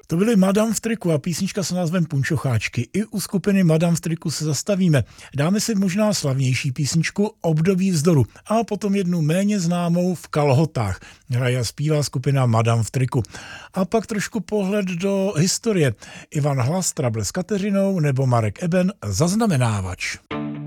To byly Madame v triku a písnička s názvem Punčocháčky. I u skupiny Madame v triku se zastavíme. Dáme si možná slavnější písničku Období vzdoru a potom jednu méně známou V kalhotách. Hraje a zpívá skupina Madame v triku. A pak trošku pohled do historie. Ivan Hlas, Trable s Kateřinou nebo Marek Eben, Zaznamenávač.